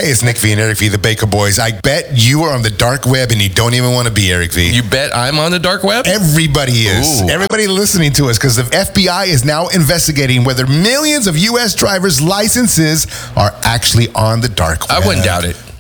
Hey, it's Nick V and Eric V, the Baker Boys. I bet you are on the dark web and you don't even want to be, Eric V. You bet I'm on the dark web? Everybody is. Ooh. Everybody listening to us, because the FBI is now investigating whether millions of U.S. drivers' licenses are actually on the dark web. I wouldn't doubt it.